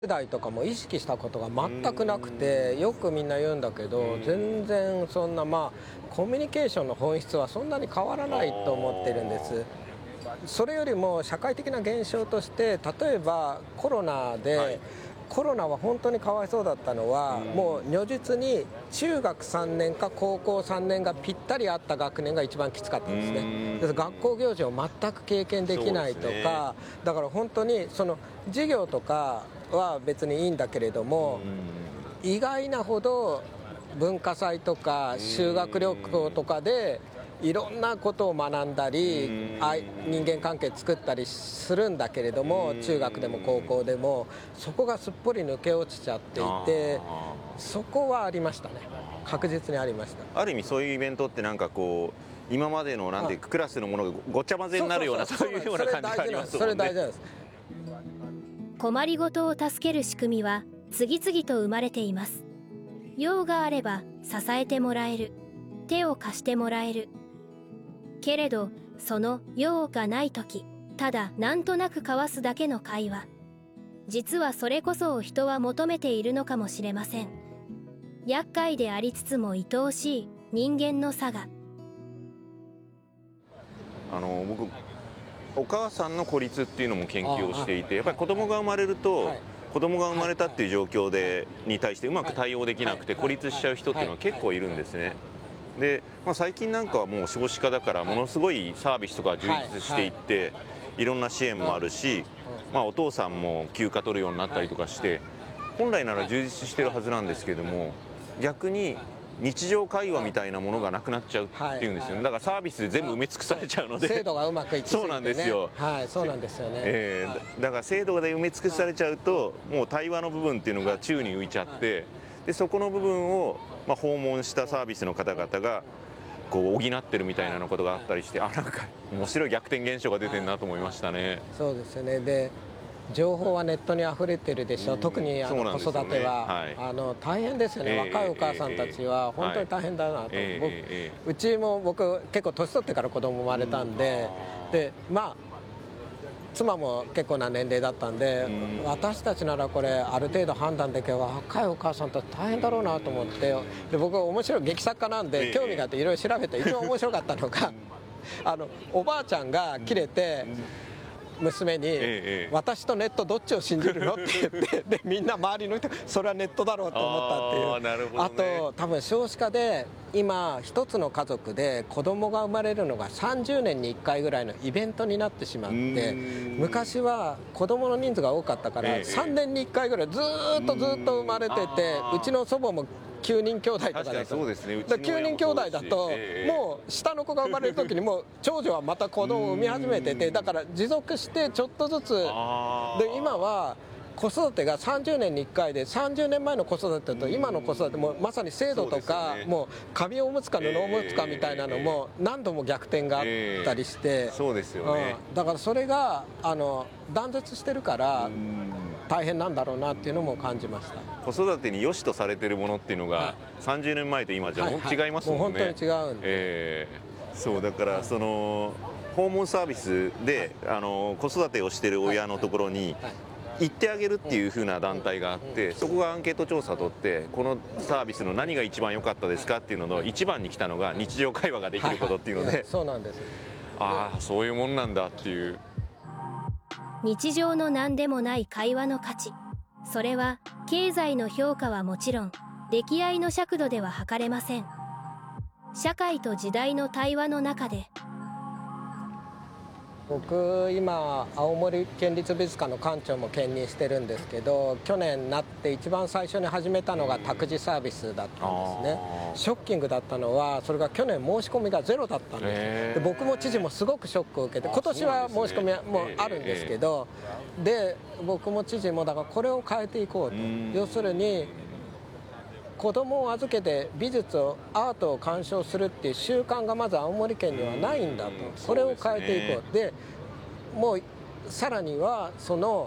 世代とかも意識したことが全くなくて、よくみんな言うんだけど、全然そんなコミュニケーションの本質はそんなに変わらないと思ってるんです。それよりも社会的な現象として、例えばコロナで、コロナは本当にかわいそうだったのは、もう如実に中学3年か高校3年がぴったりあった学年が一番きつかったんですね。です学校行事を全く経験できないとか、だから本当にその授業とかは別にいいんだけれども、意外なほど文化祭とか修学旅行とかでいろんなことを学んだり、人間関係作ったりするんだけれども、中学でも高校でもそこがすっぽり抜け落ちちゃっていて、そこはありましたね。確実にありました。 ある意味そういうイベントってなんかこう今までのなんてクラスのものがごちゃ混ぜになるような、そういうような感じがありますもんね。 それ大事なんです。 困りごとを助ける仕組みは次々と生まれています。用があれば支えてもらえる、手を貸してもらえる。けれどその用がないとき、ただなんとなく交わすだけの会話、実はそれこそを人は求めているのかもしれません。厄介でありつつも愛おしい人間の差が。 僕お母さんの孤立っていうのも研究をしていて、やっぱり子供が生まれると、子供が生まれたっていう状況に対してうまく対応できなくて孤立しちゃう人っていうのは結構いるんですね。で、最近なんかはもう少子化だからものすごいサービスとか充実していって、いろんな支援もあるし、お父さんも休暇取るようになったりとかして、本来なら充実してるはずなんですけども、逆に日常会話みたいなものがなくなっちゃうっていうんですよね。だからサービスで全部埋め尽くされちゃうので、 制度がうまくいきすぎてね。 そうなんですよ。 そうなんですよね。 だから制度で埋め尽くされちゃうと、もう対話の部分っていうのが宙に浮いちゃって、でそこの部分を訪問したサービスの方々がこう補ってるみたいなことがあったりして、なんか面白い逆転現象が出てるなと思いましたね。 そうですよね。で情報はネットに溢れてるでしょ。特に子育ては、大変ですよね。若いお母さんたちは本当に大変だなと。僕結構年取ってから子供生まれたんで、妻も結構な年齢だったんで、私たちならこれある程度判断できる、若いお母さんたち大変だろうなと思って、で僕は面白い劇作家なんで興味があっていろいろ調べて、一番面白かったのがおばあちゃんが切れて娘に私とネットどっちを信じるのって言って、でみんな周りの人それはネットだろうと思ったっていう。あと多分少子化で今一つの家族で子供が生まれるのが30年に1回ぐらいのイベントになってしまって、昔は子供の人数が多かったから3年に1回ぐらいずっと生まれてて、うちの祖母も9人兄弟とかだと、9人兄弟だともう下の子が生まれる時にもう長女はまた子供を産み始めてて、だから持続してちょっとずつで、今は子育てが30年に1回で、30年前の子育てと今の子育てもまさに制度とか、もう紙おむつか布おむつかみたいなのも何度も逆転があったりして、 そうですよね。 だからそれが断絶してるから大変なんだろうなっていうのも感じました。 子育てに良しとされてるものっていうのが30年前と今じゃ違いますもんね。 もう本当に違うんで、 そうだからその訪問サービスで子育てをしてる親のところに行ってあげるっていう風な団体があって、そこがアンケート調査を取って、このサービスの何が一番良かったですかっていうのの一番に来たのが日常会話ができることっていうので、 そうなんです。 そういうもんなんだっていう。 日常の何でもない会話の価値、それは経済の評価はもちろん溺愛の尺度では測れません。社会と時代の対話の中で、 僕今青森県立美術館の館長も兼任してるんですけど、去年になって一番最初に始めたのが託児サービスだったんですね。ショッキングだったのは、それが去年申し込みがゼロだったんです。で僕も知事もすごくショックを受けて、今年は申し込みもあるんですけど、で僕も知事もだからこれを変えていこうと。要するに子供を預けて美術をアートを鑑賞するっていう習慣がまず青森県にはないんだと。これを変えていこう。でもうさらにはその